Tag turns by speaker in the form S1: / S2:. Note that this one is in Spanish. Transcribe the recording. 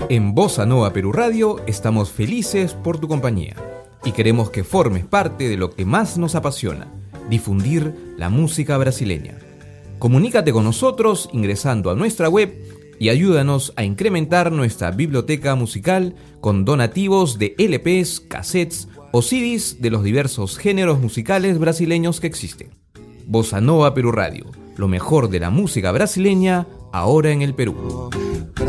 S1: En Bossa Nova Perú Radio estamos felices por tu compañía y queremos que formes parte de lo que más nos apasiona, difundir la música brasileña. Comunícate con nosotros ingresando a nuestra web y ayúdanos a incrementar nuestra biblioteca musical con donativos de LPs, cassettes o CDs de los diversos géneros musicales brasileños que existen. Bossa Nova Perú Radio, lo mejor de la música brasileña ahora en el Perú.